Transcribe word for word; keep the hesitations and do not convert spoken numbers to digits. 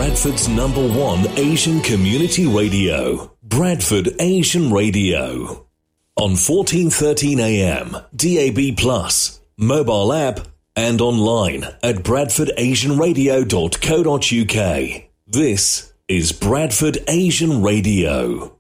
Bradford's number one Asian community radio, Bradford Asian Radio. On fourteen thirteen A M, D A B plus, mobile app, and online at bradford asian radio dot co dot uk. This is Bradford Asian Radio.